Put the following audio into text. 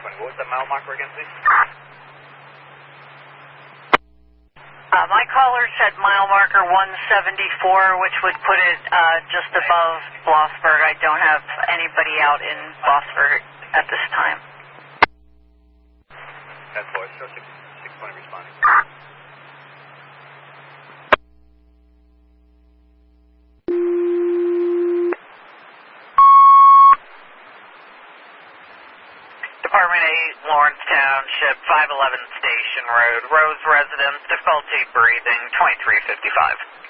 What was that mile marker again, please? My caller said mile marker 174, which would put it just above Blossburg. I don't have anybody out in Blossburg at this time. That's voice. Show 620 responding. Department 8, Lawrence Township, 511 Station Road, Rose Residence, difficulty breathing, 2355.